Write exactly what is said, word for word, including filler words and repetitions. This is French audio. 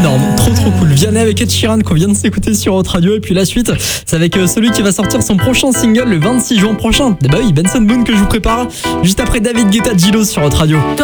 énorme, trop trop cool. Vianney avec Ed Sheeran qu'on vient de s'écouter sur Hot Radio. Et puis la suite, c'est avec celui qui va sortir son prochain single le vingt-six juin prochain. Eh bah oui, Benson Boone que je vous prépare. Juste après David Guetta, Gillo sur Hot Radio.